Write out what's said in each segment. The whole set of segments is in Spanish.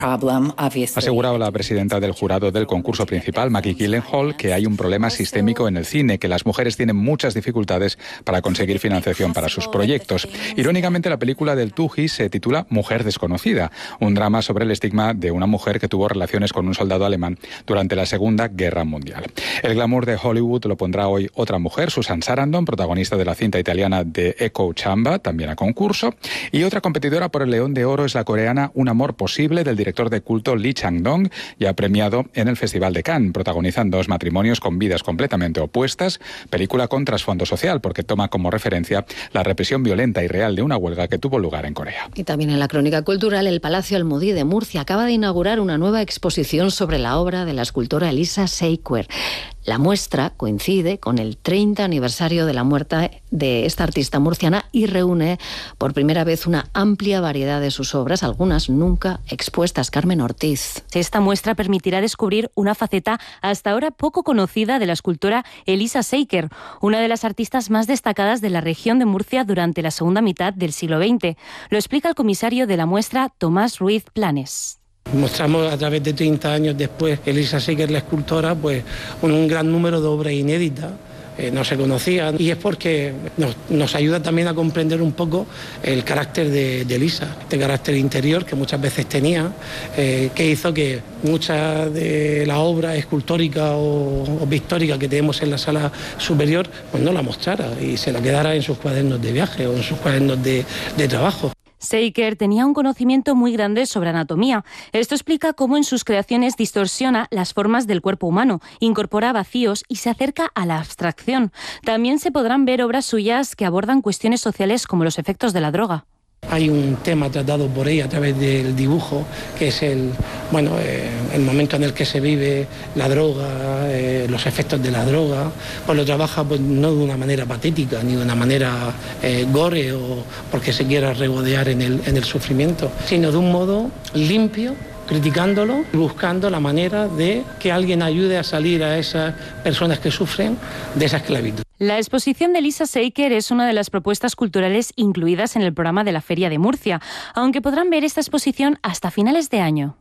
Ha asegurado la presidenta del jurado del concurso principal, Maggie Gyllenhaal, que hay un problema sistémico en el cine, que las mujeres tienen muchas dificultades para conseguir financiación para sus proyectos. Irónicamente, la película del Tuji se titula Mujer desconocida, un drama sobre el estigma de una mujer que tuvo relaciones con un soldado alemán durante la Segunda Guerra Mundial. El glamour de Hollywood lo pondrá hoy otra mujer, Susan Sarandon, protagonista de la cinta italiana de Echo Chamba, también a concurso, y otra competidora por el León de Oro es la coreana Un amor posible, del director de culto Lee Chang-dong, ya premiado en el Festival de Cannes. Protagonizan dos matrimonios con vidas completamente opuestas, película con trasfondo social, porque toma como referencia la represión violenta y real de una huelga que tuvo lugar en Corea. Y también en la crónica cultural, el Palacio Almudí de Murcia acaba de inaugurar una nueva exposición sobre la obra de la escultora Elisa Seiker. La muestra coincide con el 30 aniversario de la muerte de esta artista murciana y reúne por primera vez una amplia variedad de sus obras, algunas nunca expuestas. Carmen Ortiz. Esta muestra permitirá descubrir una faceta hasta ahora poco conocida de la escultora Elisa Seiker, una de las artistas más destacadas de la región de Murcia durante la segunda mitad del siglo XX. Lo explica el comisario de la muestra, Tomás Ruiz Planes. Mostramos a través de 30 años después, Elisa Seiker, la escultora, pues un gran número de obras inéditas, no se conocían, y es porque nos ayuda también a comprender un poco el carácter de Elisa, este carácter interior que muchas veces tenía, que hizo que muchas de la obra escultórica o pictórica que tenemos en la sala superior, pues no la mostrara y se la quedara en sus cuadernos de viaje o en sus cuadernos de trabajo. Seiker tenía un conocimiento muy grande sobre anatomía. Esto explica cómo en sus creaciones distorsiona las formas del cuerpo humano, incorpora vacíos y se acerca a la abstracción. También se podrán ver obras suyas que abordan cuestiones sociales como los efectos de la droga. Hay un tema tratado por ella a través del dibujo, que es el momento en el que se vive la droga, los efectos de la droga. Pues lo trabaja pues, no de una manera patética, ni de una manera gore o porque se quiera regodear en el sufrimiento, sino de un modo limpio, criticándolo y buscando la manera de que alguien ayude a salir a esas personas que sufren de esa esclavitud. La exposición de Elisa Seiker es una de las propuestas culturales incluidas en el programa de la Feria de Murcia, aunque podrán ver esta exposición hasta finales de año.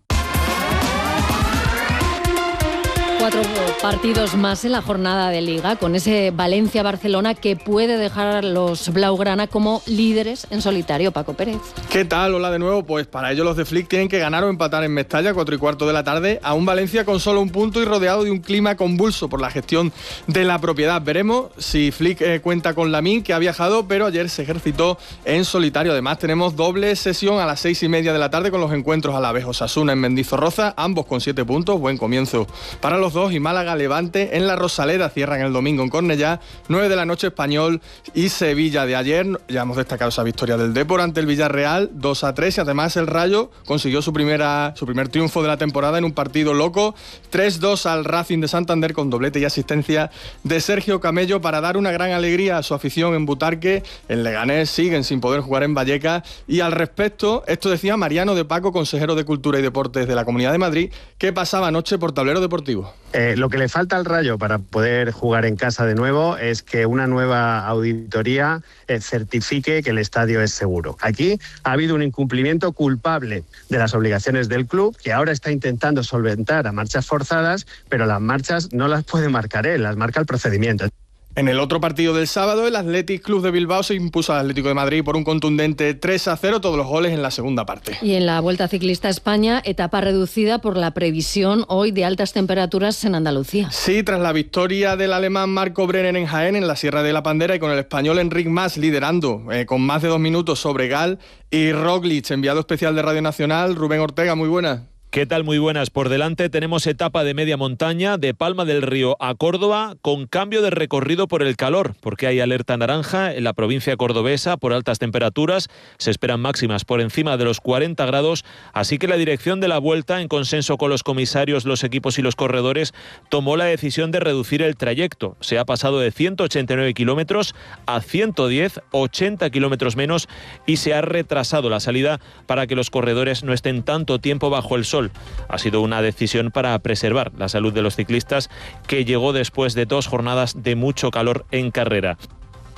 4 partidos más en la jornada de Liga, con ese Valencia-Barcelona que puede dejar a los blaugrana como líderes en solitario. Paco Pérez. ¿Qué tal? Hola de nuevo. Pues para ello los de Flick tienen que ganar o empatar en Mestalla, 4:15 de la tarde, a un Valencia con solo un punto y rodeado de un clima convulso por la gestión de la propiedad. Veremos si Flick cuenta con Lamine, que ha viajado, pero ayer se ejercitó en solitario. Además tenemos doble sesión a las 6:30 de la tarde con los encuentros Alavés Osasuna en Mendizorroza, ambos con 7 puntos, buen comienzo para los dos, y Málaga Levante en la Rosaleda cierran el domingo en Cornellá, 9 de la noche Español y Sevilla. De ayer ya hemos destacado esa victoria del Depor ante el Villarreal, 2-3, y además el Rayo consiguió su primer triunfo de la temporada en un partido loco, 3-2 al Racing de Santander con doblete y asistencia de Sergio Camello para dar una gran alegría a su afición en Butarque. En Leganés siguen sin poder jugar en Vallecas, y al respecto, esto decía Mariano de Paco, consejero de Cultura y Deportes de la Comunidad de Madrid, que pasaba anoche por Tablero Deportivo. Lo que le falta al Rayo para poder jugar en casa de nuevo es que una nueva auditoría certifique que el estadio es seguro. Aquí ha habido un incumplimiento culpable de las obligaciones del club, que ahora está intentando solventar a marchas forzadas, pero las marchas no las puede marcar él, las marca el procedimiento. En el otro partido del sábado, el Athletic Club de Bilbao se impuso al Atlético de Madrid por un contundente 3-0, todos los goles en la segunda parte. Y en la Vuelta Ciclista a España, etapa reducida por la previsión hoy de altas temperaturas en Andalucía. Sí, tras la victoria del alemán Marco Brenner en Jaén, en la Sierra de la Pandera, y con el español Enric Mas liderando con más de 2 minutos sobre Gal y Roglic. Enviado especial de Radio Nacional, Rubén Ortega, muy buenas. ¿Qué tal? Muy buenas. Por delante tenemos etapa de media montaña de Palma del Río a Córdoba con cambio de recorrido por el calor, porque hay alerta naranja en la provincia cordobesa por altas temperaturas. Se esperan máximas por encima de los 40 grados, así que la dirección de la Vuelta, en consenso con los comisarios, los equipos y los corredores, tomó la decisión de reducir el trayecto. Se ha pasado de 189 kilómetros a 110, 80 kilómetros menos, y se ha retrasado la salida para que los corredores no estén tanto tiempo bajo el sol. Ha sido una decisión para preservar la salud de los ciclistas, que llegó después de 2 jornadas de mucho calor en carrera.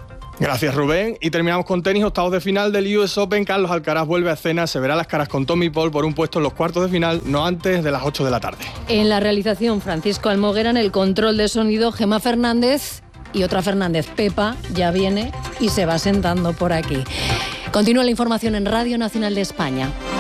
Gracias, Rubén. Y terminamos con tenis, octavos de final del US Open. Carlos Alcaraz vuelve a escena, se verá las caras con Tommy Paul por un puesto en los cuartos de final, no antes de las 8 de la tarde. En la realización, Francisco Almoguera, en el control de sonido, Gemma Fernández y otra Fernández, Pepa, ya viene y se va sentando por aquí. Continúa la información en Radio Nacional de España.